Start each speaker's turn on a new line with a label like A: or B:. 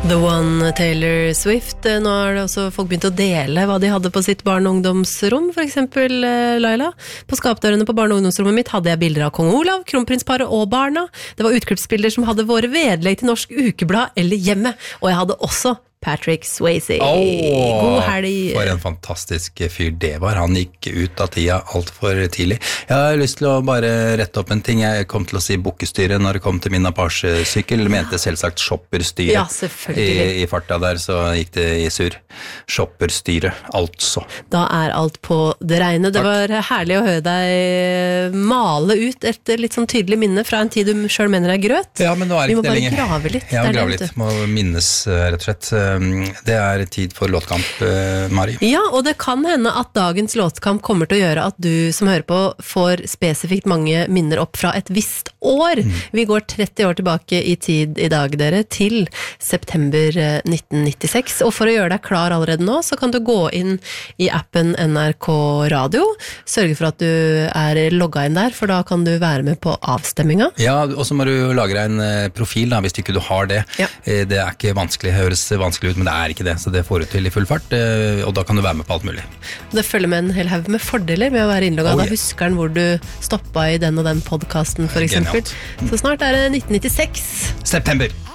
A: The One, Taylor Swift. Nå har det også folk begynt å dele hva de hadde på sitt barne- og ungdomsrom. For eksempel Laila. På skapdørene på barne- og ungdomsrommet mitt hadde jeg bilder av Kong Olav, kronprinsparet og barna. Det var utklippsbilder som hadde våre vedlegg til Norsk Ukeblad eller Hjemme. Og jeg hadde også Patrick Swayze. God helg.
B: For en fantastisk fyr det var. Han gikk ut av tida alt for tidlig. Jeg har lyst til å bare rette opp en ting. Jeg kom til å si bukkestyre når det kom til min Apache-sykkel. Mente selvsagt shopperstyre.
A: Ja, selvfølgelig.
B: I farta der så gikk det i sur. Shopperstyre, altså.
A: Da er alt på det reine. Det var herlig å høre deg male ut et litt sånn tydelig minne fra en tid du selv mener er grøt.
B: Ja, men nå er det ikke det lenger.
A: Vi må bare grave litt.
B: Ja, grave litt. Må minnes, rett og slett. Det er tid for låtkamp, Mari.
A: Ja, og det kan hende at dagens låtkamp kommer til å gjøre at du som hører på får spesifikt mange minner opp fra et visst år. Vi går 30 år tilbake i tid i dag, dere, til september 1996. Og for å gjøre deg klar allerede nå, så kan du gå inn i appen NRK Radio. Sørge for at du er logget inn der, for da kan du være med på avstemminga.
B: Ja, og så må du lage deg en profil da, hvis ikke du har det.
A: Ja.
B: Det er ikke vanskelig, høres vanskelig ut, men det er ikke det, så det får du til i full fart, og da kan du være med på alt mulig.
A: Det følger med en hel haug med fordeler med å være innlogget.
B: Oh,
A: Da husker den hvor du stoppet i den og den podcasten, for eksempel. Så snart er det 1996.
B: September!